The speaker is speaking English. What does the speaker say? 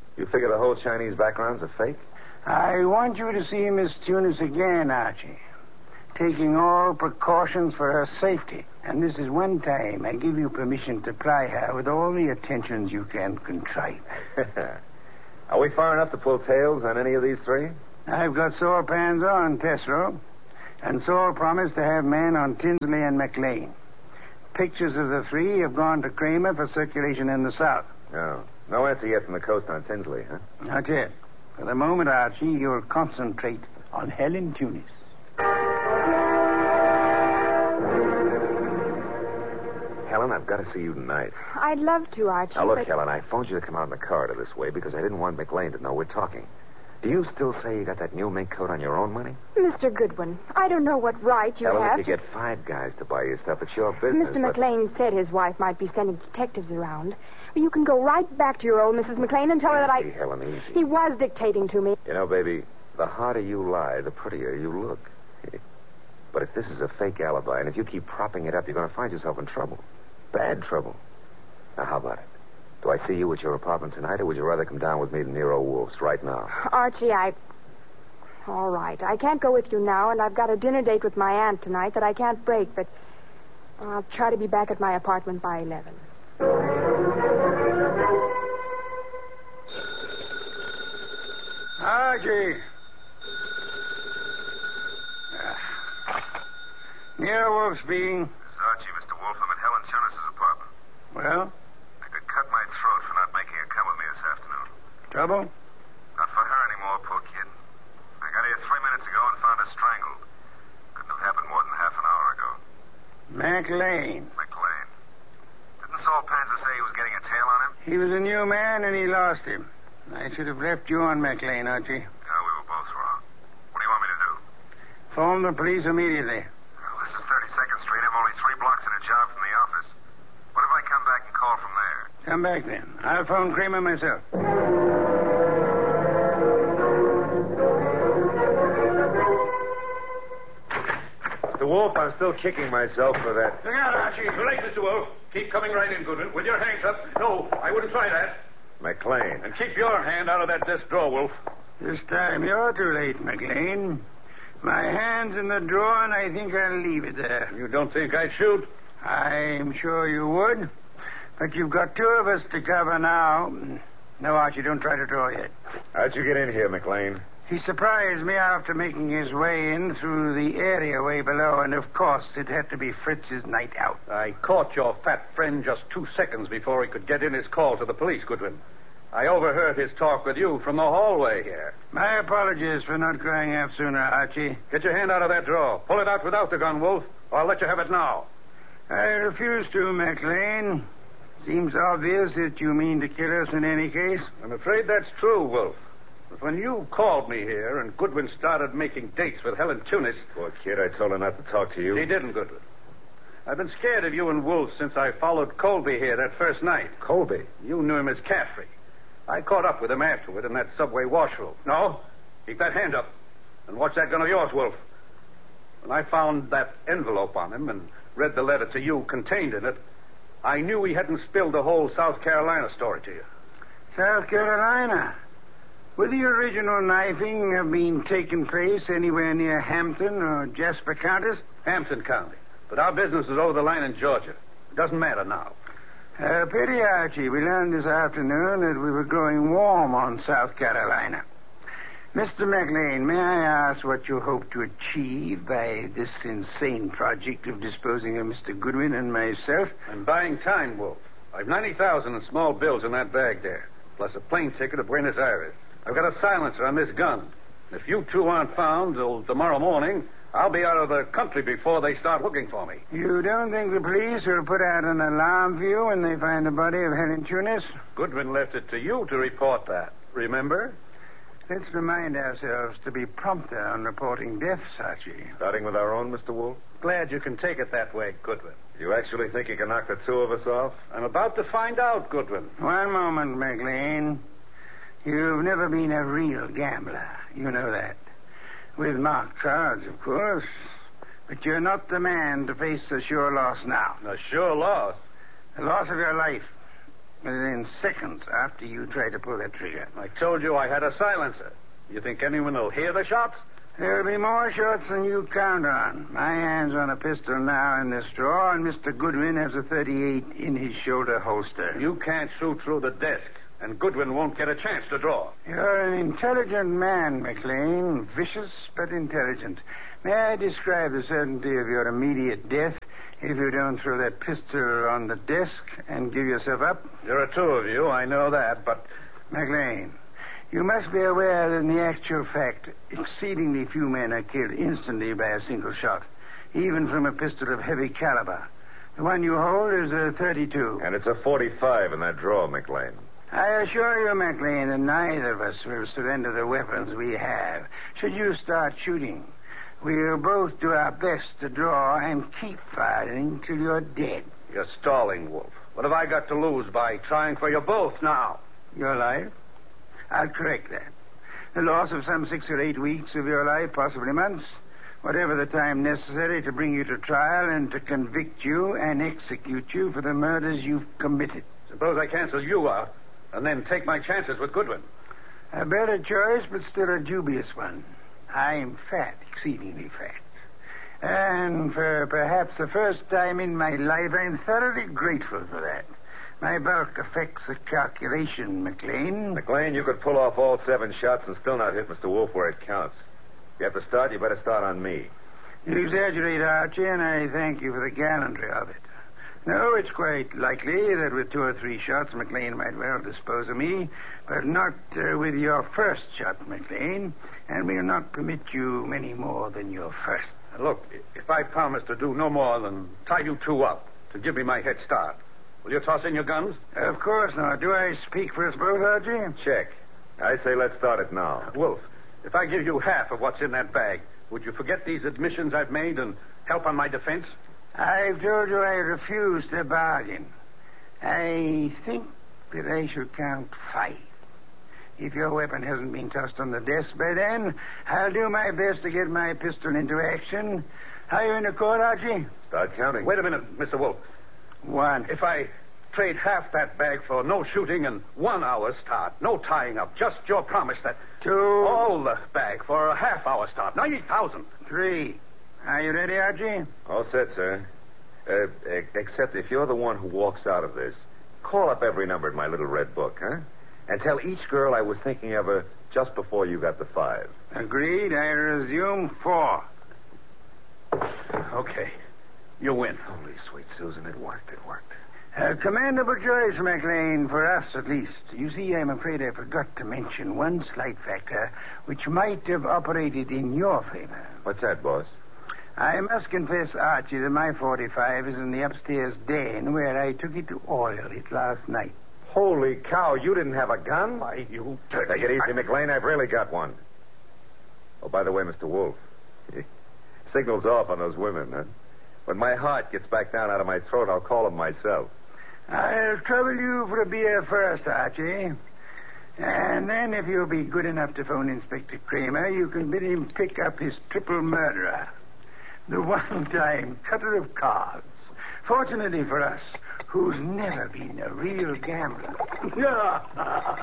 You figure the whole Chinese background's a fake? I want you to see Miss Tunis again, Archie. Taking all precautions for her safety. And this is one time I give you permission to ply her with all the attentions you can contrive. Are we far enough to pull tails on any of these three? I've got Saul Pans on Tesoro. And Saul promised to have men on Tinsley and McLean. Pictures of the three have gone to Kramer for circulation in the South. No. No answer yet from the coast on Tinsley, huh? Not yet. For the moment, Archie, you'll concentrate on Helen Tunis. Helen, I've got to see you tonight. I'd love to, Archie. Now, look, but... Helen, I phoned you to come out in the corridor this way because I didn't want McLean to know we're talking. Do you still say you got that new mink coat on your own money? Mr. Goodwin, I don't know what right you Helen, have if you get 5 guys to buy your stuff, it's your business. Mr. McLean said his wife might be sending detectives around. Well, you can go right back to your old Mrs. McLean and tell her that Easy, Helen, easy. He was dictating to me. You know, baby, the harder you lie, the prettier you look. But if this is a fake alibi, and if you keep propping it up, you're going to find yourself in trouble. Bad trouble. Now, how about it? Do I see you at your apartment tonight, or would you rather come down with me to Nero Wolf's right now? Archie, All right. I can't go with you now, and I've got a dinner date with my aunt tonight that I can't break, but I'll try to be back at my apartment by 11. Archie. Nero Wolf speaking. This is Archie, Mr. Wolf. I'm at Helen Tunis' apartment. Well? I could cut my throat for not making her come with me this afternoon. Trouble? Not for her anymore, poor kid. I got here 3 minutes ago and found her strangled. Couldn't have happened more than half an hour ago. McLean. McLean. Didn't Saul Panzer say he was getting a tail on him? He was a new man, and he lost him. I should have left you on McLean, Archie. No, we were both wrong. What do you want me to do? Phone the police immediately. Well, this is 32nd Street. I'm only 3 blocks in a job from the office. What if I come back and call from there? Come back then. I'll phone Kramer myself. Mr. Wolf, I'm still kicking myself for that. Look out, Archie. Too late, Mr. Wolf. Keep coming right in, Goodwin, with your hands up. No, I wouldn't try that. McLean. And keep your hand out of that desk drawer, Wolf. This time you're too late, McLean. My hand's in the drawer, and I think I'll leave it there. You don't think I'd shoot? I'm sure you would. But you've got 2 of us to cover now. No, Archie, don't try to draw yet. How'd you get in here, McLean? He surprised me after making his way in through the area way below, and of course it had to be Fritz's night out. I caught your fat friend just 2 seconds before he could get in his call to the police, Goodwin. I overheard his talk with you from the hallway here. My apologies for not crying out sooner, Archie. Get your hand out of that drawer. Pull it out without the gun, Wolf, or I'll let you have it now. I refuse to, McLean. Seems obvious that you mean to kill us in any case. I'm afraid that's true, Wolf. But when you called me here and Goodwin started making dates with Helen Tunis... Poor kid, I told her not to talk to you. He didn't, Goodwin. I've been scared of you and Wolf since I followed Colby here that first night. Colby? You knew him as Caffrey. I caught up with him afterward in that subway washroom. No, keep that hand up. And watch that gun of yours, Wolf. When I found that envelope on him and read the letter to you contained in it, I knew he hadn't spilled the whole South Carolina story to you. South Carolina? Would the original knifing have been taking place anywhere near Hampton or Jasper counties? Hampton County. But our business is over the line in Georgia. It doesn't matter now. Pity, Archie. We learned this afternoon that we were growing warm on South Carolina. Mr. McLean, may I ask what you hope to achieve by this insane project of disposing of Mr. Goodwin and myself? I'm buying time, Wolf. I've $90,000 in small bills in that bag there, plus a plane ticket to Buenos Aires. I've got a silencer on this gun. If you 2 aren't found till tomorrow morning, I'll be out of the country before they start looking for me. You don't think the police will put out an alarm for you when they find the body of Helen Tunis? Goodwin left it to you to report that. Remember? Let's remind ourselves to be prompter on reporting deaths, Archie. Starting with our own, Mr. Wolf? Glad you can take it that way, Goodwin. You actually think you can knock the 2 of us off? I'm about to find out, Goodwin. One moment, McLean. You've never been a real gambler. You know that. With marked cards, of course. But you're not the man to face a sure loss now. A sure loss? The loss of your life. within seconds after you try to pull that trigger. I told you I had a silencer. You think anyone will hear the shots? There'll be more shots than you count on. My hand's on a pistol now in this drawer, and Mr. Goodwin has a .38 in his shoulder holster. You can't shoot through the desk, and Goodwin won't get a chance to draw. You're an intelligent man, McLean. Vicious, but intelligent. May I describe the certainty of your immediate death if you don't throw that pistol on the desk and give yourself up? There are two of you, I know that, but... McLean, you must be aware that in the actual fact, exceedingly few men are killed instantly by a single shot, even from a pistol of heavy caliber. The one you hold is a .32. And it's a .45 in that drawer, McLean. I assure you, McLean, that neither of us will surrender the weapons we have. Should you start shooting, we'll both do our best to draw and keep firing till you're dead. You're stalling, Wolf. What have I got to lose by trying for you both now? Your life? I'll correct that. The loss of some 6 or 8 weeks of your life, possibly months. Whatever the time necessary to bring you to trial and to convict you and execute you for the murders you've committed. Suppose I cancel you out and then take my chances with Goodwin. A better choice, but still a dubious one. I'm fat, exceedingly fat. And for perhaps the first time in my life, I'm thoroughly grateful for that. My bulk affects the calculation, McLean. McLean, you could pull off all 7 shots and still not hit Mr. Wolf where it counts. If you have to start, you better start on me. You exaggerate, Archie, and I thank you for the gallantry of it. No, it's quite likely that with 2 or 3 shots, McLean might well dispose of me, but not with your first shot, McLean, and we'll not permit you many more than your first. Look, if I promise to do no more than tie you two up to give me my head start, will you toss in your guns? Of course not. Do I speak for us both, Archie? Check. I say let's start it now. Wolf, if I give you half of what's in that bag, would you forget these admissions I've made and help on my defense? I've told you I refuse to bargain. I think that I should count 5. If your weapon hasn't been tossed on the desk by then, I'll do my best to get my pistol into action. Are you in accord, Archie? Start counting. Wait a minute, Mr. Wolf. 1. If I trade half that bag for no shooting and 1 hour start, no tying up, just your promise that... 2. All the bag for a half hour start, 90,000. 3. Are you ready, Archie? All set, sir. Except if you're the one who walks out of this, call up every number in my little red book, huh? And tell each girl I was thinking of her just before you got the 5. Agreed. I resume 4. Okay. You win. Holy sweet Susan, it worked. A commendable choice, McLean, for us at least. You see, I'm afraid I forgot to mention one slight factor which might have operated in your favor. What's that, boss? I must confess, Archie, that my .45 is in the upstairs den where I took it to oil it last night. Holy cow, you didn't have a gun? Why, you... Take it easy, McLean. I've really got one. Oh, by the way, Mr. Wolf, signal's off on those women, huh? When my heart gets back down out of my throat, I'll call them myself. I'll trouble you for a beer first, Archie. And then, if you'll be good enough to phone Inspector Kramer, you can bid him pick up his triple murderer. The one-time cutter of cards. Fortunately for us, who's never been a real gambler.